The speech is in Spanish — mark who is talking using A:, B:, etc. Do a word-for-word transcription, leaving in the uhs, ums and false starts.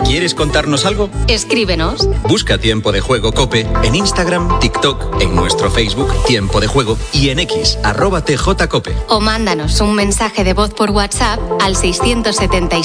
A: ¿Quieres contarnos algo?
B: Escríbenos.
A: Busca Tiempo de Juego COPE en Instagram, TikTok, en nuestro Facebook Tiempo de Juego y en X, arroba T J Cope.
B: O mándanos un mensaje de voz por WhatsApp al seiscientos setenta y